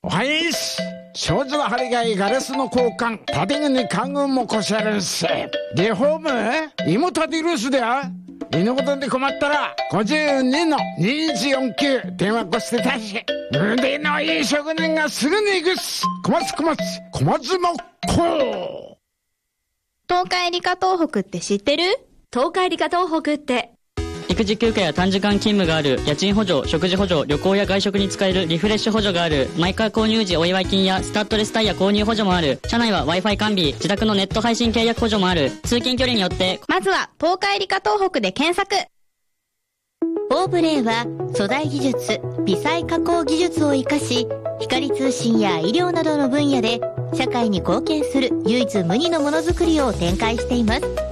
はいし障子の張り替え、ガラスの交換、建具に家具もこしゃるんす。リフォーム妹でるすでや。身のことで困ったら52の2149電話越してたし、腕のいい職人がすぐに行くし。小松の子。 東海理科東北って知ってる？ 東海理科東北って育児休暇や短時間勤務がある、家賃補助、食事補助、旅行や外食に使えるリフレッシュ補助がある、マイカー購入時お祝い金やスタッドレスタイヤ購入補助もある、車内は Wi-Fi 完備、自宅のネット配信契約補助もある、通勤距離によって、 まずは東海理科東北で検索。オーブレイは素材技術、微細加工技術を活かし、光通信や医療などの分野で社会に貢献する唯一無二のものづくりを展開しています。